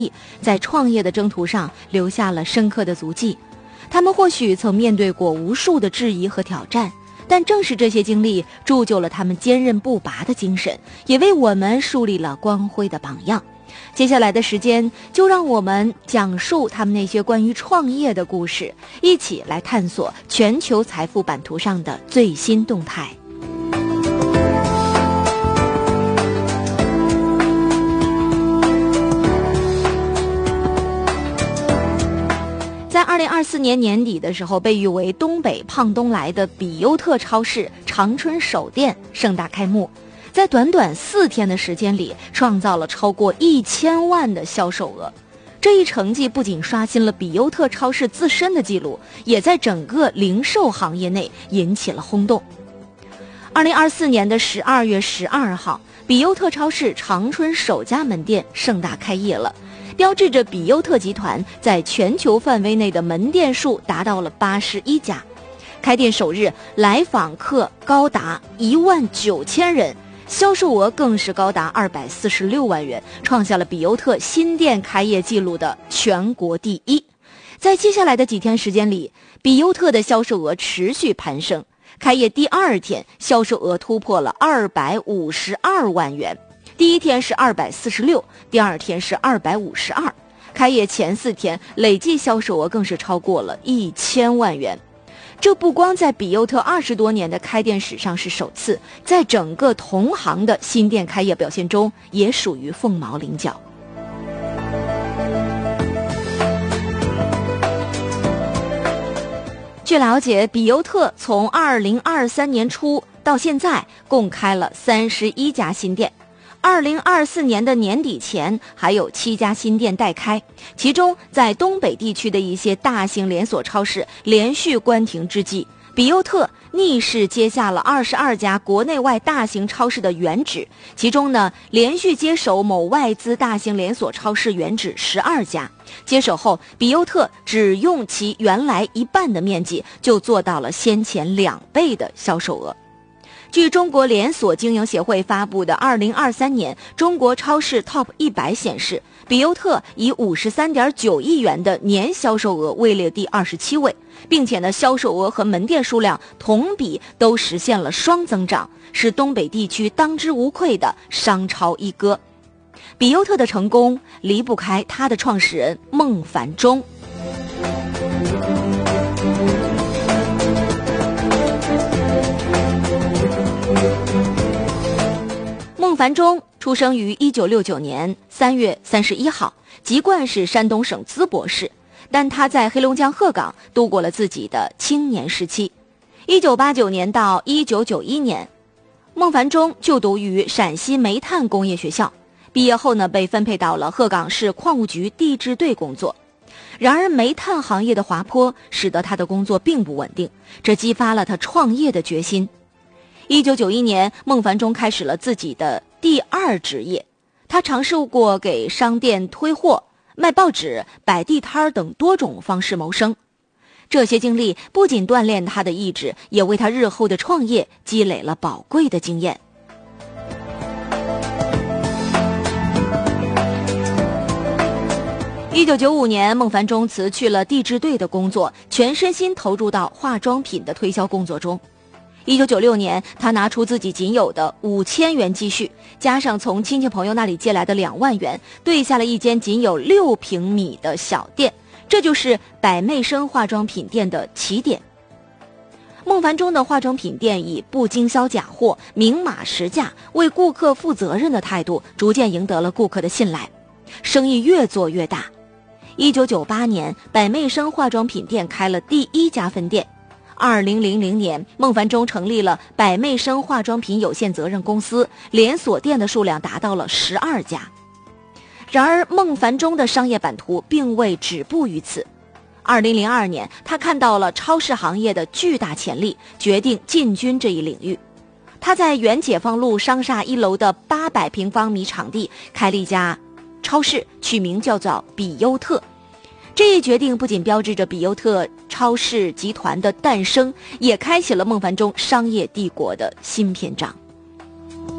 在创业的征途上留下了深刻的足迹。他们或许曾面对过无数的质疑和挑战，但正是这些经历铸就了他们坚韧不拔的精神，也为我们树立了光辉的榜样。接下来的时间，就让我们讲述他们那些关于创业的故事，一起来探索全球财富版图上的最新动态。在2024年年底的时候，被誉为东北胖东来的比优特超市长春首店盛大开幕，在短短4天的时间里，创造了超过1000万的销售额。这一成绩不仅刷新了比优特超市自身的记录，也在整个零售行业内引起了轰动。2024年的12月12号，比优特超市长春首家门店盛大开业了，标志着比优特集团在全球范围内的门店数达到了81家。开店首日，来访客高达19000人，销售额更是高达246万元，创下了比优特新店开业记录的全国第一。在接下来的几天时间里，比优特的销售额持续攀升，开业第2天，销售额突破了252万元。第一天是246，第2天是252，开业前4天累计销售额更是超过了1000万元。这不光在比优特20多年的开店史上是首次，在整个同行的新店开业表现中也属于凤毛麟角。据了解，比优特从2023年初到现在共开了31家新店，2024年的年底前还有7家新店待开，其中在东北地区的一些大型连锁超市连续关停之际，比优特逆势接下了22家国内外大型超市的原址，其中呢，连续接手某外资大型连锁超市原址12家。接手后，比优特只用其原来1半的面积就做到了先前2倍的销售额。据中国连锁经营协会发布的2023年中国超市 TOP 100显示，比优特以53.9亿元的年销售额位列第27位，并且呢，销售额和门店数量同比都实现了双增长，是东北地区当之无愧的商超一哥。比优特的成功离不开他的创始人孟凡中。孟凡中出生于1969年3月31号，籍贯是山东省淄博市，但他在黑龙江鹤岗度过了自己的青年时期。1989年到1991年，孟凡中就读于陕西煤炭工业学校，毕业后呢，被分配到了鹤岗市矿务局地质队工作。然而煤炭行业的滑坡使得他的工作并不稳定，这激发了他创业的决心。1991年，孟凡中开始了自己的第2职业，他尝试过给商店推货、卖报纸、摆地摊等多种方式谋生。这些经历不仅锻炼他的意志，也为他日后的创业积累了宝贵的经验。1995年，孟凡中辞去了地质队的工作，全身心投入到化妆品的推销工作中。1996年，他拿出自己仅有的5000元积蓄，加上从亲戚朋友那里借来的2万元，兑下了一间仅有6平米的小店，这就是百媚生化妆品店的起点。孟凡中的化妆品店以不经销假货、明码实价、为顾客负责任的态度，逐渐赢得了顾客的信赖，生意越做越大。1998年，百媚生化妆品店开了第1家分店。2000年，孟凡中成立了百媚生化妆品有限责任公司，连锁店的数量达到了12家。然而，孟凡中的商业版图并未止步于此。2002年，他看到了超市行业的巨大潜力，决定进军这一领域。他在原解放路商厦1楼的800平方米场地开了一家超市，取名叫做比优特。这一决定不仅标志着比优特超市集团的诞生，也开启了孟凡中商业帝国的新篇章。